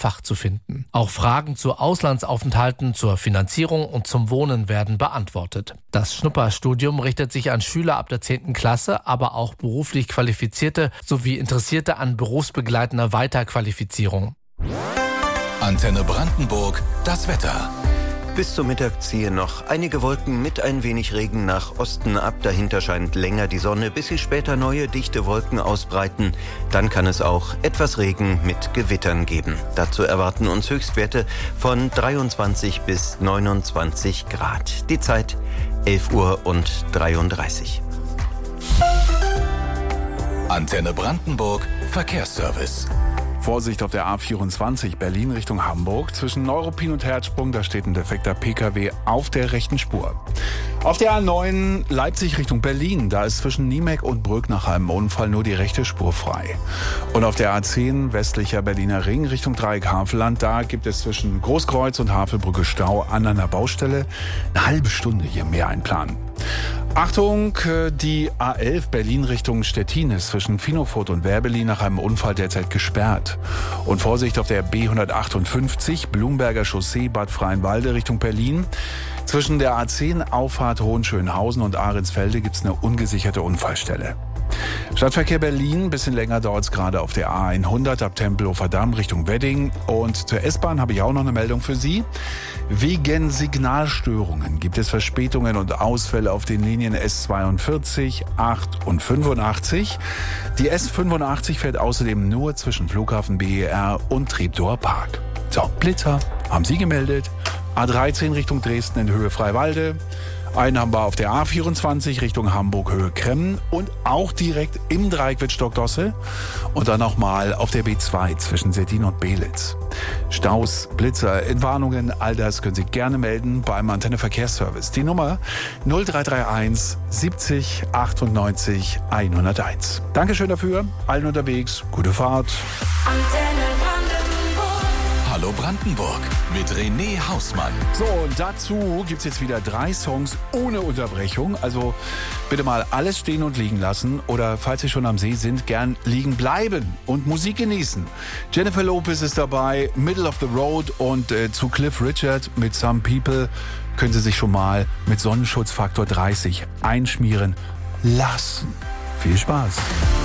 Fach zu finden. Auch Fragen zu Auslandsaufenthalten, zur Finanzierung und zum Wohnen werden beantwortet. Das Schnupperstudium richtet sich an Schüler ab der 10. Klasse, aber auch beruflich Qualifizierte sowie Interessierte an berufsbegleitender Weiterqualifizierung. Antenne Brandenburg, das Wetter. Bis zum Mittag ziehen noch einige Wolken mit ein wenig Regen nach Osten ab. Dahinter scheint länger die Sonne, bis sich später neue dichte Wolken ausbreiten. Dann kann es auch etwas Regen mit Gewittern geben. Dazu erwarten uns Höchstwerte von 23 bis 29 Grad. Die Zeit 11:33 Uhr. Antenne Brandenburg, Verkehrsservice. Vorsicht auf der A24 Berlin Richtung Hamburg. Zwischen Neuruppin und Herzsprung, da steht ein defekter Pkw auf der rechten Spur. Auf der A9 Leipzig Richtung Berlin, da ist zwischen Niemek und Brück nach einem Unfall nur die rechte Spur frei. Und auf der A10 westlicher Berliner Ring Richtung Dreieck Havelland, da gibt es zwischen Großkreuz und Havelbrücke Stau an einer Baustelle. Eine halbe Stunde hier mehr einplanen. Achtung, die A11 Berlin Richtung Stettin ist zwischen Finofurt und Werbelin nach einem Unfall derzeit gesperrt. Und Vorsicht auf der B158 Blumberger Chaussee Bad Freienwalde Richtung Berlin. Zwischen der A10 Auffahrt Hohenschönhausen und Ahrensfelde gibt es eine ungesicherte Unfallstelle. Stadtverkehr Berlin, ein bisschen länger dauert es gerade auf der A100 ab Tempelhofer Damm Richtung Wedding. Und zur S-Bahn habe ich auch noch eine Meldung für Sie. Wegen Signalstörungen gibt es Verspätungen und Ausfälle auf den Linien S42, 8 und 85. Die S85 fährt außerdem nur zwischen Flughafen BER und Treptower Park. So, Blitzer haben Sie gemeldet. A13 Richtung Dresden in Höhe Freiwalde. Einen haben wir auf der A24 Richtung Hamburg Höhe Kremmen und auch direkt im Dreieck Wittstock-Dosse. Und dann nochmal auf der B2 zwischen Seddin und Belitz. Staus, Blitzer, Entwarnungen, all das können Sie gerne melden beim Antenne Verkehrsservice. Die Nummer 0331 70 98 101. Dankeschön dafür. Allen unterwegs. Gute Fahrt. Antenne Hallo Brandenburg mit René Hausmann. So, und dazu gibt's jetzt wieder 3 Songs ohne Unterbrechung. Also bitte mal alles stehen und liegen lassen. Oder falls Sie schon am See sind, gern liegen bleiben und Musik genießen. Jennifer Lopez ist dabei, Middle of the Road und zu Cliff Richard mit Some People können Sie sich schon mal mit Sonnenschutzfaktor 30 einschmieren lassen. Viel Spaß.